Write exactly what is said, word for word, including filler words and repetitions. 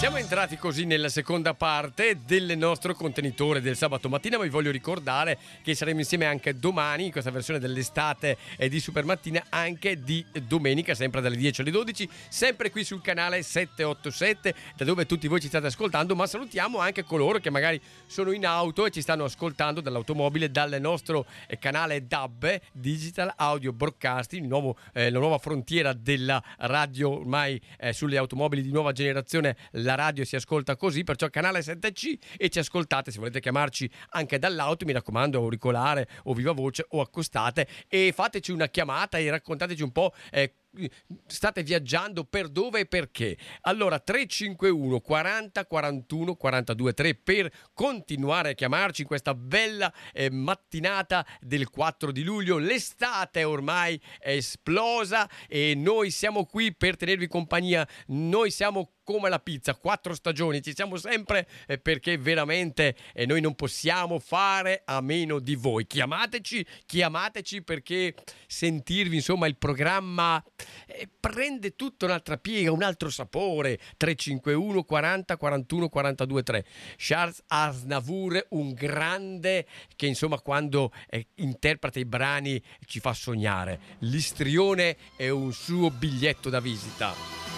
Siamo entrati così nella seconda parte del nostro contenitore del sabato mattina, ma vi voglio ricordare che saremo insieme anche domani in questa versione dell'estate e di Supermattina, anche di domenica, sempre dalle dieci alle dodici, sempre qui sul canale settecentoottantasette, da dove tutti voi ci state ascoltando. Ma salutiamo anche coloro che magari sono in auto e ci stanno ascoltando dall'automobile, dal nostro canale D A B, Digital Audio Broadcasting, il nuovo, eh, la nuova frontiera della radio ormai eh, sulle automobili di nuova generazione. La radio si ascolta così, perciò canale sette C, e ci ascoltate. Se volete chiamarci anche dall'auto, mi raccomando, auricolare o viva voce, o accostate e fateci una chiamata e raccontateci un po' eh, state viaggiando, per dove e perché. Allora tre cinque uno quaranta quarantuno quarantadue tre per continuare a chiamarci in questa bella eh, mattinata del quattro di luglio. L'estate ormai è esplosa e noi siamo qui per tenervi compagnia. Noi siamo come la pizza, quattro stagioni, ci siamo sempre, eh, perché veramente eh, noi non possiamo fare a meno di voi. Chiamateci, chiamateci perché sentirvi, insomma, il programma eh, prende tutta un'altra piega, un altro sapore. tre cinque uno quaranta quarantuno quarantadue tre. Charles Aznavour, un grande che insomma quando eh, interpreta i brani ci fa sognare. L'istrione è un suo biglietto da visita.